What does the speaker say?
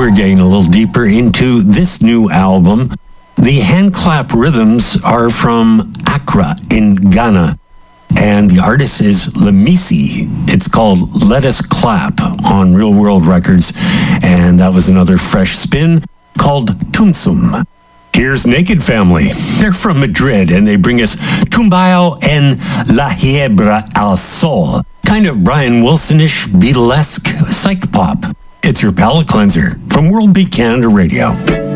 We're getting a little deeper into this new album. The hand clap rhythms are from Accra in Ghana, and the artist is Lamisi. It's called Let Us Clap on Real World Records, and that was another fresh spin called Tumsum. Here's Naked Family. They're from Madrid, and they bring us Tumbao en La Hiebra al Sol. Kind of Brian Wilson-ish, Beatlesque psych pop. It's your palate cleanser from World Beat Canada Radio.